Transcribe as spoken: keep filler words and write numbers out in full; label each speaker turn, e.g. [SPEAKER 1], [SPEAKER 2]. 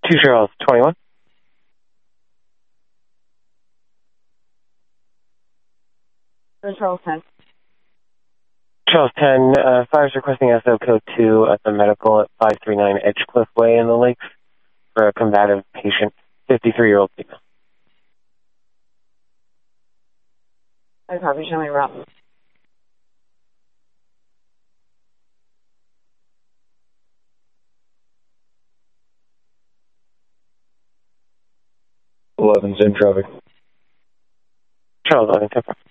[SPEAKER 1] Two Charles, twenty-one.
[SPEAKER 2] Charles ten.
[SPEAKER 1] Charles ten, uh, five is requesting S O code two at the medical at five three nine Edgecliff Way in the Lakes for a combative patient, fifty-three-year-old female.
[SPEAKER 2] I copy, show me route.
[SPEAKER 3] eleven's in traffic.
[SPEAKER 1] Charles eleven, ten.